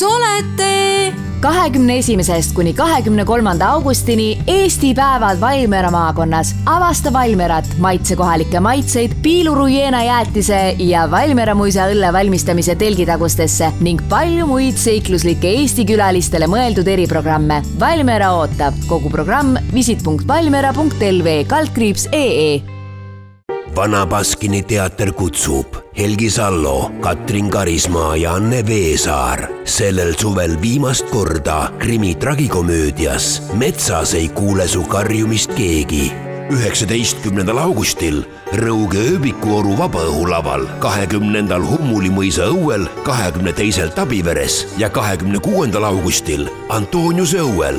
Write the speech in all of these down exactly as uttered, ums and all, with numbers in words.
olete? kahekümne esimesest kuni kahekümne kolmanda augustini Eesti päevad Valmiera maakonnas. Avasta Valmierat, maitse kohalikke maitseid, piilurujeena jäätise ja Valmiera muisa õlle valmistamise telgitagustesse ning palju muid seikluslikke Eesti külalistele mõeldud eriprogramme. Valmiera ootab. Kogu programm visit punkt valmiera punkt l v kaldkriips ee. Vana Baskini teater kutsub Helgi Sallo, Katrin Karismaa ja Anne Veesaar sellel suvel viimast korda krimi tragikomöödias Metsas ei kuule su karjumist keegi. üheksateistkümnendal augustil Rõuge ööbikuoru vabaõhulaval, kahekümnendal Hummulimõisa õuel, kahekümne teisel Tabiveres ja kahekümne kuuendal augustil Antoniuse õuel.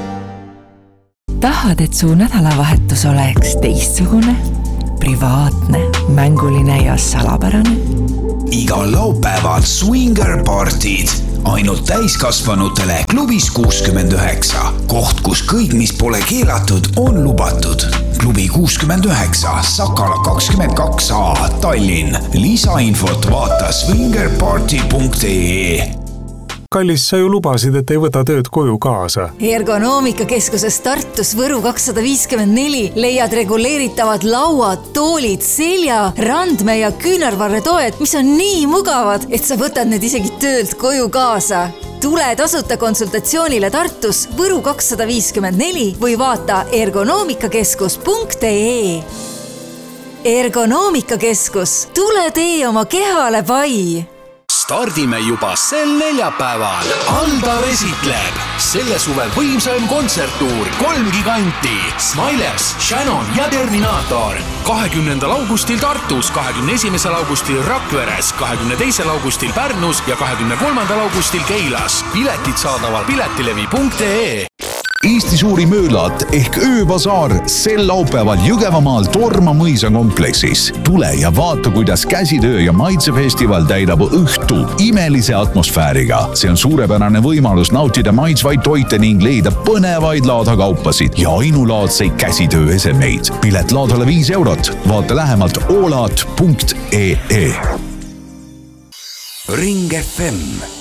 Tahad, et su nädalavahetus oleks teistsugune? Privaatne, mänguline ja salapärane. Igal laupäeval swingerpartid. Ainult täiskasvanutele klubis kuuskümmend üheksa. Koht, kus kõik, mis pole keelatud, on lubatud. Klubi kuuskümmend üheksa, Sakala kakskümmend kaks A, Tallinn. Lisainfot vaata swingerparty punkt ee. Kallis, sa ju lubasid, et ei võta tööd koju kaasa. Ergonoomikakeskuses Tartus Võru kakssada viiskümmend neli leiad reguleeritavad lauad, toolid, selja, randme ja küünarvarre toed, mis on nii mugavad, et sa võtad need isegi töölt koju kaasa. Tule tasuta konsultatsioonile Tartus Võru kakssada viiskümmend neli või vaata ergonoomikakeskus punkt ee. Ergonoomikakeskus. Tule tee oma kehale pai. Stardime juba sel neljapäeval. Aldar esitleb selle suvel võimsaim kontserttuur, kolm giganti, Smilers, Shannon ja Terminator. kahekümnendal augustil Tartus, kahekümne esimesel augustil Rakveres, kahekümne teisel augustil Pärnus ja kahekümne kolmandal augustil Keilas. Piletid saadaval piletilevi punkt ee. Eesti suuri möölat ehk ööbasaar sel laupäeval Jõgevamaal Torma mõisa kompleksis. Tule ja vaata, kuidas käsitöö ja maitsefestival täidab õhtu imelise atmosfääriga. See on suurepärane võimalus nautida maitsvaid toite ning leida põnevaid laadakaupasid ja ainulaadseid käsitöö esemeid. Pilet laadale viis eurot. Vaata lähemalt olaat punkt ee. Ring F M